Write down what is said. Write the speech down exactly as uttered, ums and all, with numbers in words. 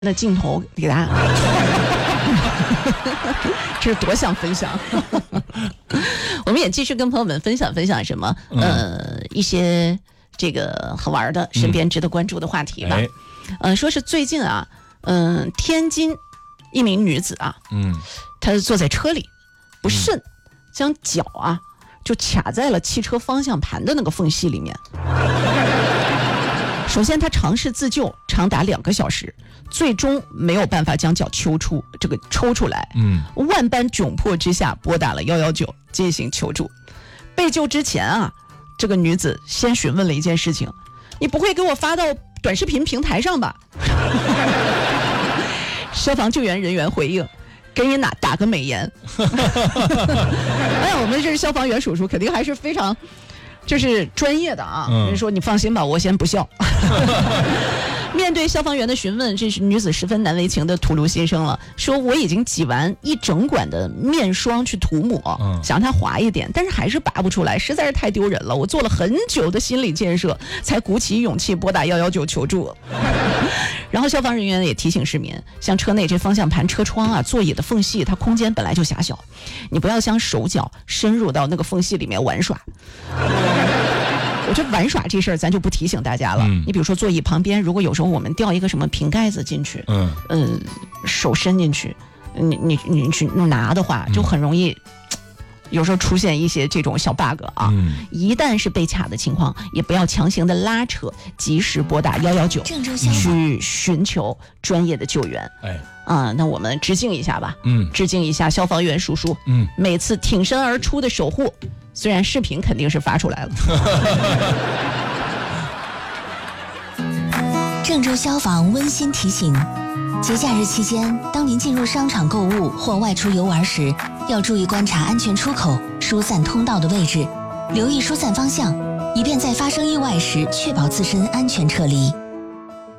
的镜头给大家，这是多想分享。我们也继续跟朋友们分享分享什么，嗯、呃，一些这个好玩的、身边值得关注的话题吧。嗯、呃，说是最近啊，嗯、呃，天津一名女子啊，嗯，她坐在车里，不慎将脚啊就卡在了汽车方向盘的那个缝隙里面。首先，他尝试自救长达两个小时，最终没有办法将脚抽出，这个抽出来。嗯，万般窘迫之下，拨打了一一九进行求助。被救之前啊，这个女子先询问了一件事情：你不会给我发到短视频平台上吧？消防救援人员回应：给你打打个美颜。哎呀，我们这消防员叔叔肯定还是非常。就是专业的啊，人、嗯、说你放心吧，我先不笑。面对消防员的询问，这是女子十分难为情的吐露心声了，说我已经挤完一整管的面霜去涂抹，嗯、想让它滑一点，但是还是拔不出来，实在是太丢人了。我做了很久的心理建设，才鼓起勇气拨打一一九求助。然后消防人员也提醒市民，像车内这方向盘、车窗啊、座椅的缝隙，它空间本来就狭小，你不要将手脚深入到那个缝隙里面玩耍。我觉得玩耍这事儿咱就不提醒大家了。嗯、你比如说座椅旁边，如果有时候我们掉一个什么瓶盖子进去，嗯，呃，手伸进去，你你你去拿的话，就很容易。有时候出现一些这种小 bug 啊，嗯、一旦是被卡的情况，也不要强行的拉扯，及时拨打一一九去寻求专业的救援。哎，啊，那我们致敬一下吧，嗯，致敬一下消防员叔叔，嗯，每次挺身而出的守护，虽然视频肯定是发出来了。 郑州消防温馨提醒。节假日期间，当您进入商场购物或外出游玩时，要注意观察安全出口、疏散通道的位置，留意疏散方向，以便在发生意外时确保自身安全撤离。